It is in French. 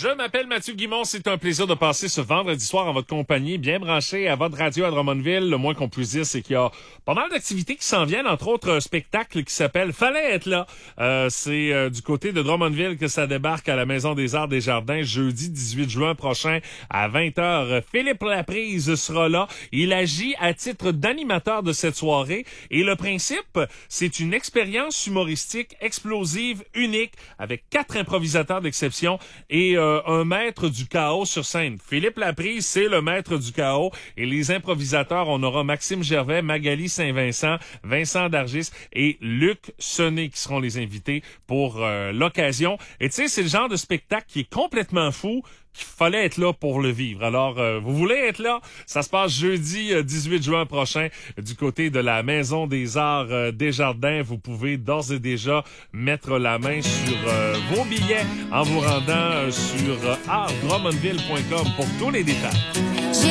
Je m'appelle Mathieu Guimond, c'est un plaisir de passer ce vendredi soir en votre compagnie, bien branché à votre radio à Drummondville. Le moins qu'on puisse dire, c'est qu'il y a pas mal d'activités qui s'en viennent, entre autres un spectacle qui s'appelle Fallait être là. C'est du côté de Drummondville que ça débarque à la Maison des Arts des Jardins jeudi 18 juin prochain à 20h. Philippe Laprise sera là. Il agit à titre d'animateur de cette soirée et le principe, c'est une expérience humoristique explosive, unique, avec 4 improvisateurs d'exception et un maître du chaos sur scène. Philippe Laprise, c'est le maître du chaos. Et les improvisateurs, on aura Maxime Gervais, Magali Saint-Vincent, Vincent Dargis et Luc Sonnet qui seront les invités pour l'occasion. Et tu sais, c'est le genre de spectacle qui est complètement fou, qu'il fallait être là pour le vivre. Alors, vous voulez être là? Ça se passe jeudi 18 juin prochain du côté de la Maison des Arts des Jardins. Vous pouvez d'ores et déjà mettre la main sur vos billets en vous rendant sur artdrummondville.com pour tous les détails.